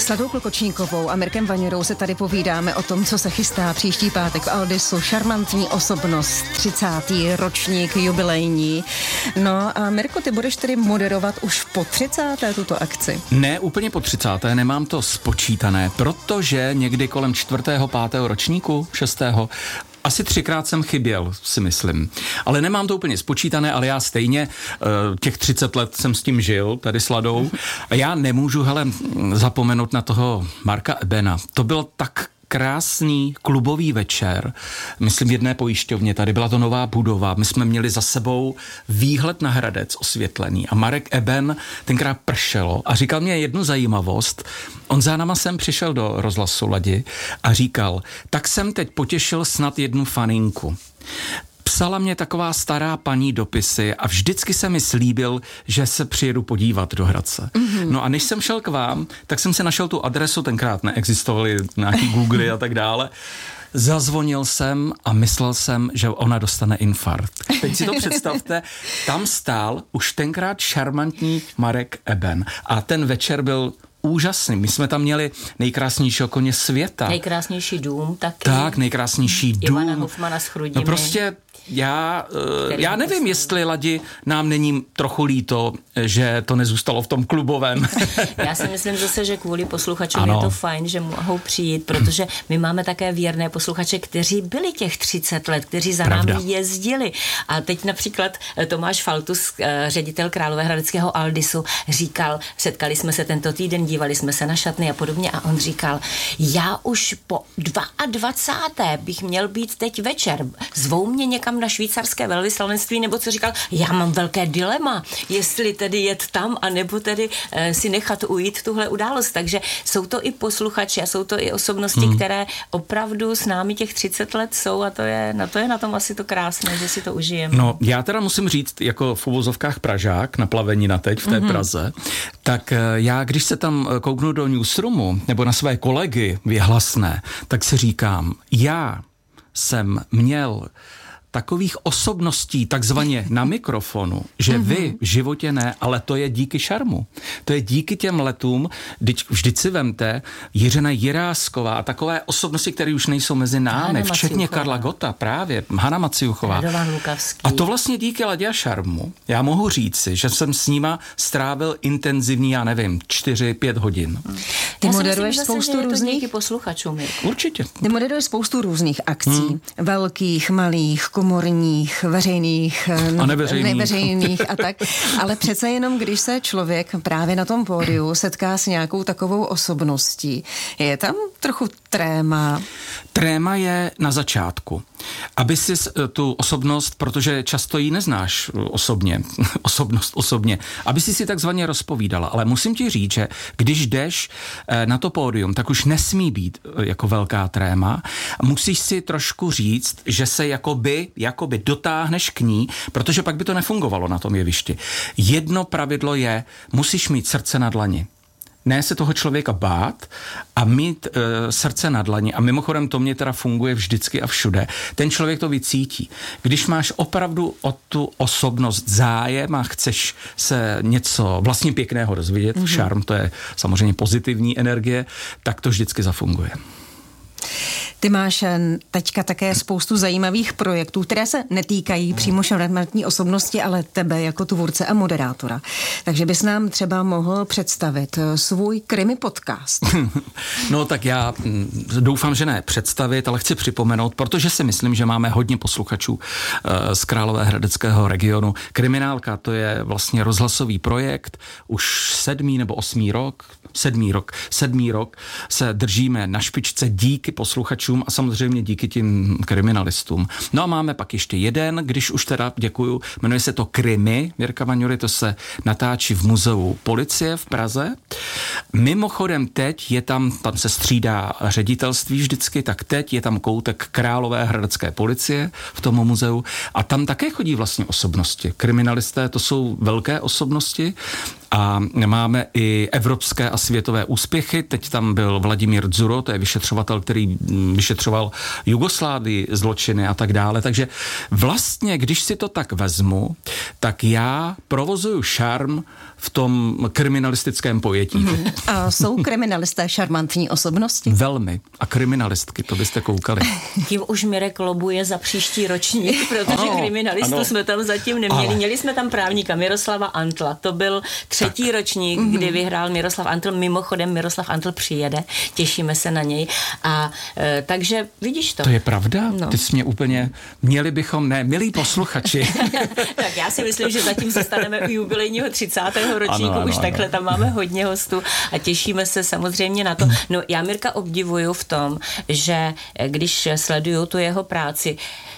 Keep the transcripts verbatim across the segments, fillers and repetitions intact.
S Ladou Klokočníkovou a Mirkem Vaňurou se tady povídáme o tom, co se chystá příští pátek v Aldisu. Šarmantní osobnost, třicátý ročník jubilejní. No a Mirko, ty budeš tedy moderovat už po třicáté tuto akci? Ne, úplně po třicáté, nemám to spočítané, protože někdy kolem čtvrtého, pátého ročníku, šestého, asi třikrát jsem chyběl, si myslím. Ale nemám to úplně spočítané, ale já stejně těch třicet let jsem s tím žil, tady s Ladou. A já nemůžu, hele, zapomenout na toho Marka Ebena. To byl tak krásný klubový večer, myslím v jedné pojišťovně, tady byla to nová budova, my jsme měli za sebou výhled na Hradec osvětlený a Marek Eben tenkrát pršelo a říkal mě jednu zajímavost, on za náma sem přišel do rozhlasu Ladi a říkal, tak jsem teď potěšil snad jednu faninku. Psala mě taková stará paní dopisy a vždycky se mi slíbil, že se přijedu podívat do Hradce. Mm-hmm. No a než jsem šel k vám, tak jsem si našel tu adresu, tenkrát neexistovaly nějaký Google a tak dále. Zazvonil jsem a myslel jsem, že ona dostane infarkt. Teď si to představte, tam stál už tenkrát šarmantní Marek Eben a ten večer byl úžasný. My jsme tam měli nejkrásnějšího koně světa. Nejkrásnější dům taky. Tak, nejkrásnější dům. Ivana Hofmana s Chrudimi. No prostě já, já nevím, jestli Ladi nám není trochu líto, že to nezůstalo v tom klubovém. Já si myslím zase, že kvůli posluchačům ano. je to fajn, že mohou přijít, protože my máme také věrné posluchače, kteří byli těch třicet let, kteří za Pravda. námi jezdili. A teď například Tomáš Faltus, ředitel Královéhradeckého Aldisu, říkal, setkali jsme se tento týden, dívali jsme se na šatny a podobně a on říkal, já už po dvacáté bych měl být teď večer. Zvou mě někam na švýcarské velvyslanectví, nebo co říkal, já mám velké dilema, jestli tedy jet tam, anebo tedy e, si nechat ujít tuhle událost. Takže jsou to i posluchači a jsou to i osobnosti, hmm. které opravdu s námi těch třicet let jsou a to je, na to je na tom asi to krásné, že si to užijeme. No, já teda musím říct, jako v uvozovkách Pražák, na plavení na teď v té mm-hmm. Praze, tak já, když se tam kouknu do newsroomu, nebo na své kolegy věhlasné, tak si říkám, já jsem měl takových osobností takzvaně na mikrofonu, že mm-hmm. vy v životě ne, ale to je díky šarmu. To je díky těm letům, vždyť, vždyť si vemte, Jiřina Jirásková a takové osobnosti, které už nejsou mezi námi, včetně Karla Gotta, právě, Hana Maciuchová. Radovan Lukavský. A to vlastně díky Ladě a šarmu, já mohu říci, že jsem s nima strávil intenzivní, já nevím, čtyři, pět hodin. Hmm. Ty já moderuješ myslím, spoustu zase, různých... díky posluchačům, Mirku. Určitě. Ty moderuješ spoustu různých akcí, hmm. velkých, malých, komorních, veřejných, a neveřejných. neveřejných a tak. Ale přece jenom, když se člověk právě na tom pódiu setká s nějakou takovou osobností, je tam trochu tréma? Tréma je na začátku. Aby si tu osobnost, protože často ji neznáš osobně, osobnost osobně, aby si si takzvaně rozpovídala. Ale musím ti říct, že když jdeš na to pódium, tak už nesmí být jako velká tréma. Musíš si trošku říct, že se jakoby, jakoby dotáhneš k ní, protože pak by to nefungovalo na tom jevišti. Jedno pravidlo je, musíš mít srdce na dlani. Ne se toho člověka bát a mít e, srdce na dlani. A mimochodem to mě teda funguje vždycky a všude. Ten člověk to vycítí. Když máš opravdu o tu osobnost zájem a chceš se něco vlastně pěkného dozvědět, mm-hmm. šarm, to je samozřejmě pozitivní energie, tak to vždycky zafunguje. Ty máš teďka také spoustu zajímavých projektů, které se netýkají přímo šarmantní osobnosti, ale tebe jako tvůrce a moderátora. Takže bys nám třeba mohl představit svůj krimi podcast. No tak já doufám, že ne představit, ale chci připomenout, protože si myslím, že máme hodně posluchačů z Královéhradeckého regionu. Kriminálka, to je vlastně rozhlasový projekt, už sedmý nebo osmý rok, sedmý rok, sedmý rok se držíme na špičce díky posluchačům a samozřejmě díky tím kriminalistům. No a máme pak ještě jeden, když už teda děkuju, jmenuje se to Krimi, Mirka Vaňury, to se natáčí v muzeu policie v Praze. Mimochodem teď je tam, tam se střídá ředitelství vždycky, tak teď je tam koutek Královéhradecké policie v tom muzeu a tam také chodí vlastně osobnosti. Kriminalisté, to jsou velké osobnosti a máme i evropské a světové úspěchy. Teď tam byl Vladimír Dzuro, to je vyšetřovatel, který vyšetřoval Jugoslávii, zločiny a tak dále. Takže vlastně, když si to tak vezmu, tak já provozuju šarm v tom kriminalistickém pojetí. Mm-hmm. A jsou kriminalisté šarmantní osobnosti? Velmi. A kriminalistky, to byste koukali. Tím už Mirek lobuje za příští ročník, protože ano, kriminalistů ano. jsme tam zatím neměli. Ale. Měli jsme tam právníka Miroslava Antla. To byl třetí tak. ročník, mm-hmm. kdy vyhrál Miroslav Antl. Mimochodem Miroslav Antl přijede. Těšíme se na něj. A e, takže vidíš to. To je pravda? No. Ty jsi mě úplně... Měli bychom... Ne, milí posluchači. Tak já si myslím, že zatím zostaneme u jubilejního třicátého ročníku. Ano, ano, už ano. Takhle tam máme hodně hostů a těšíme se samozřejmě na to. No já Mirka obdivuju v tom, že když sleduju tu jeho práci,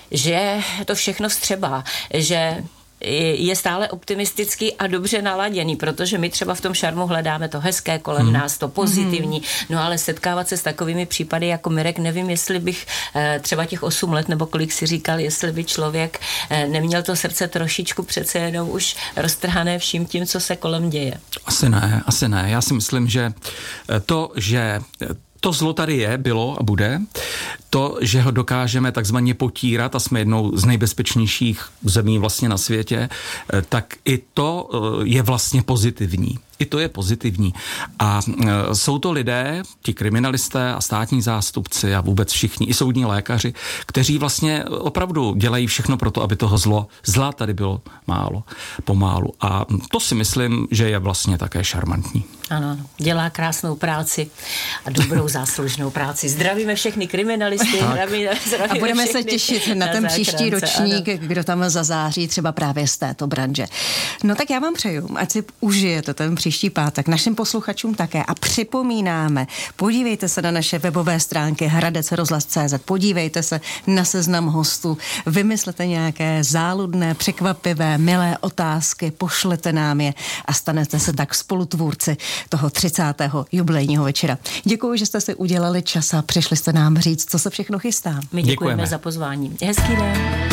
že to všechno vstřebá, že je stále optimistický a dobře naladěný, protože my třeba v tom šarmu hledáme to hezké kolem hmm. nás, to pozitivní, no ale setkávat se s takovými případy jako Mirek, nevím, jestli bych třeba těch osm let, nebo kolik si říkal, jestli by člověk neměl to srdce trošičku přece jenom už roztrhané vším tím, co se kolem děje. Asi ne, asi ne. Já si myslím, že to, že to zlo tady je, bylo a bude. To, že ho dokážeme takzvaně potírat a jsme jednou z nejbezpečnějších zemí vlastně na světě, tak i to je vlastně pozitivní. I to je pozitivní. A e, jsou to lidé, ti kriminalisté a státní zástupci a vůbec všichni, i soudní lékaři, kteří vlastně opravdu dělají všechno pro to, aby toho zlo, zla tady bylo málo, pomálu. A to si myslím, že je vlastně také šarmantní. Ano, dělá krásnou práci a dobrou záslužnou práci. Zdravíme všechny kriminalisty. Zdravíme, zdravíme a budeme se těšit na, na ten příští ročník, ano. Kdo tam zazáří třeba právě z této branže. No tak já vám přeju, ať si užijete ten příští pátek, našim posluchačům také a připomínáme, podívejte se na naše webové stránky hradec rozhlas tečka cé zet, podívejte se na seznam hostů, vymyslete nějaké záludné, překvapivé, milé otázky, pošlete nám je a stanete se tak spolutvůrci toho třicátého jubilejního večera. Děkuji, že jste si udělali čas a přišli jste nám říct, co se všechno chystá. My děkujeme, děkujeme. za pozvání. Hezký den.